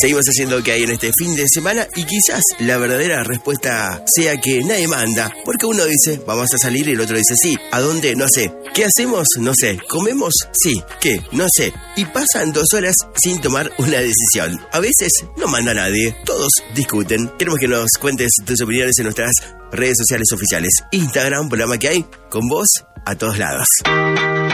Seguimos haciendo que hay en este fin de semana y quizás la verdadera respuesta sea que nadie manda, porque uno dice, vamos a salir y el otro dice, sí. ¿A dónde? No sé. ¿Qué hacemos? No sé. ¿Comemos? Sí. ¿Qué? No sé. Y pasan 2 horas sin tomar una decisión. A veces no manda nadie, todos discuten. Queremos que nos cuentes tus opiniones en nuestras redes sociales oficiales. Instagram, programa que hay, con vos a todos lados.